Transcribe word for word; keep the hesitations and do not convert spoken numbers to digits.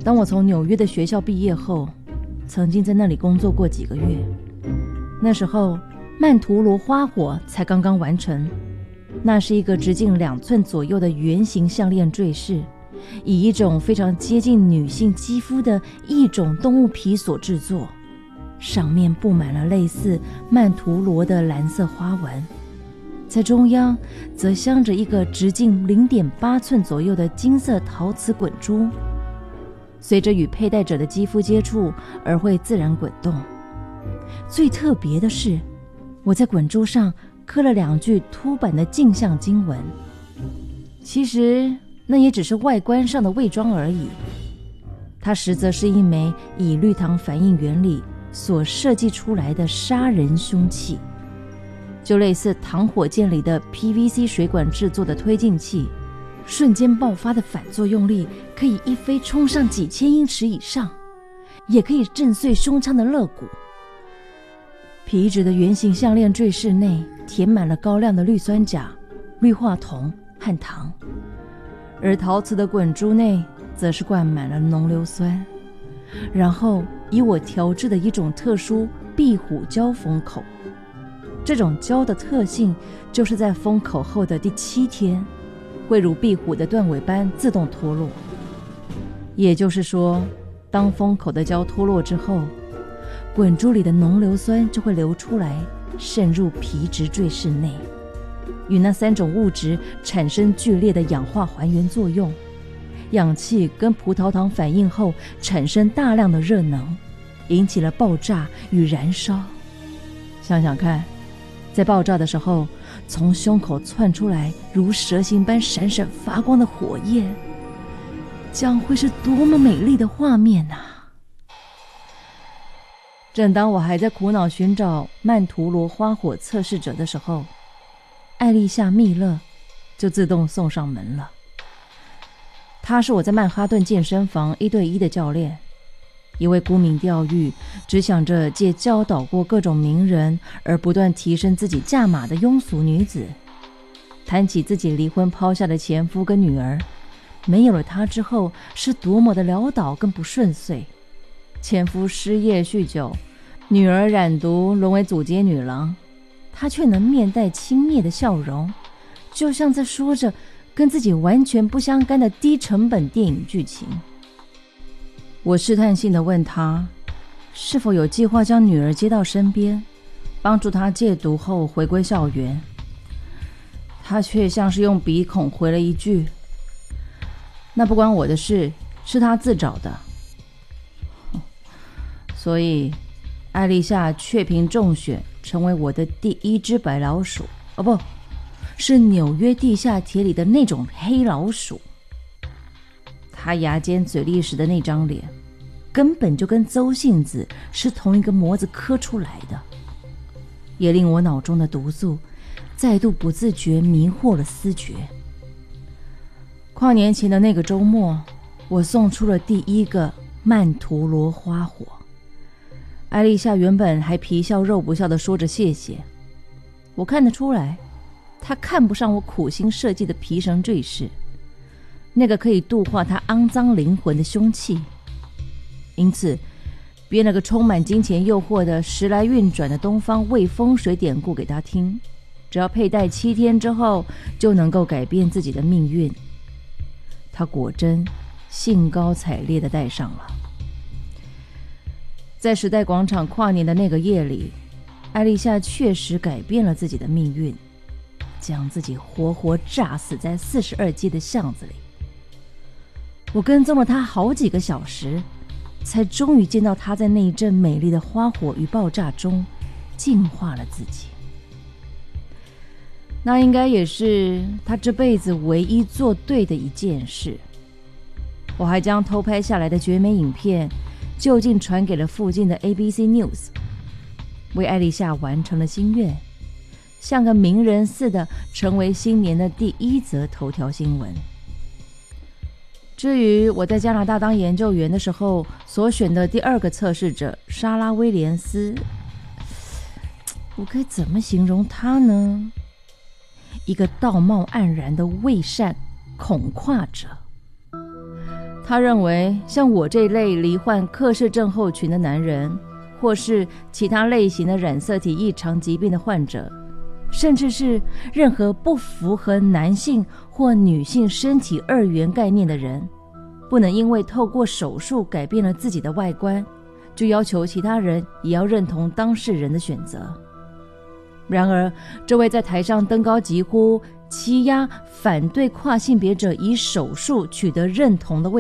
当我从纽约的学校毕业后，曾经在那里工作过几个月。那时候曼陀罗花火才刚刚完成，那是一个直径两寸左右的圆形项链坠饰，以一种非常接近女性肌肤的一种动物皮所制作，上面布满了类似曼陀罗的蓝色花纹，在中央则镶着一个直径 零点八寸左右的金色陶瓷滚珠，随着与佩戴者的肌肤接触而会自然滚动。最特别的是，我在滚珠上刻了两句凸版的镜像经文，其实那也只是外观上的伪装而已，它实则是一枚以绿糖反应原理所设计出来的杀人凶器，就类似糖火箭里的 P V C 水管制作的推进器，瞬间爆发的反作用力可以一飞冲上几千英尺以上，也可以震碎胸腔的肋骨。皮质的圆形项链坠饰内填满了高亮的氯酸钾、氯化铜和糖，而陶瓷的滚珠内则是灌满了浓硫酸，然后以我调制的一种特殊壁虎胶封口。这种胶的特性就是在封口后的第七天会如壁虎的断尾般自动脱落，也就是说，当封口的胶脱落之后，滚珠里的浓硫酸就会流出来，渗入皮质坠饰内，与那三种物质产生剧烈的氧化还原作用，氧气跟葡萄糖反应后产生大量的热能，引起了爆炸与燃烧。想想看，在爆炸的时候，从胸口窜出来如蛇形般闪闪发光的火焰，将会是多么美丽的画面啊！正当我还在苦恼寻找曼陀罗花火测试者的时候，艾丽夏·密勒就自动送上门了。他是我在曼哈顿健身房一对一的教练，一位沽名钓誉，只想着借教导过各种名人而不断提升自己价码的庸俗女子。谈起自己离婚抛下的前夫跟女儿，没有了他之后是多么的潦倒跟不顺遂。前夫失业酗酒，女儿染毒沦为阻街女郎，她却能面带轻蔑的笑容，就像在说着跟自己完全不相干的低成本电影剧情。我试探性地问她是否有计划将女儿接到身边，帮助她戒毒后回归校园。她却像是用鼻孔回了一句：那不关我的事，是她自找的。所以艾丽夏确凭中选成为我的第一只白老鼠，哦不，是纽约地下铁里的那种黑老鼠。他牙尖嘴利时的那张脸，根本就跟邹杏子是同一个模子刻出来的，也令我脑中的毒素再度不自觉迷惑了思觉。跨年前的那个周末，我送出了第一个曼陀罗花火。艾丽夏原本还皮笑肉不笑地说着谢谢，我看得出来，她看不上我苦心设计的皮绳坠饰，那个可以度化她肮脏灵魂的凶器。因此，编了个充满金钱诱惑的时来运转的东方未风水典故给她听，只要佩戴七天之后，就能够改变自己的命运。她果真兴高采烈地戴上了。在时代广场跨年的那个夜里，艾丽夏确实改变了自己的命运，将自己活活炸死在四十二街的巷子里。我跟踪了她好几个小时，才终于见到她在那一阵美丽的花火与爆炸中净化了自己。那应该也是她这辈子唯一做对的一件事。我还将偷拍下来的绝美影片就近传给了附近的 A B C News， 为艾丽夏完成了心愿，像个名人似的成为新年的第一则头条新闻。至于我在加拿大当研究员的时候所选的第二个测试者莎拉威廉斯，我该怎么形容她呢？一个道貌岸然的伪善恐跨者。 他认为像我这类罹患克氏症候群的男人，或是其他类型的染色体异常疾病的患者，甚至是任何不符合男性或女性身体二元概念的人，不能因为透过手术改变了自己的外观，就要求其他人也要认同当事人的选择。然而，这位在台上登高疾呼、欺压、反对跨性别者以手术取得认同的